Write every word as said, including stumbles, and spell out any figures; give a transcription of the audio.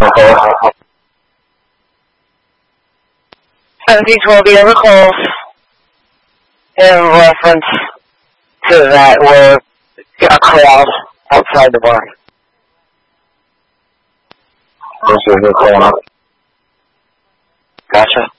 seventeen twelve, the other calls in reference to that were a crowd outside the bar. Gotcha.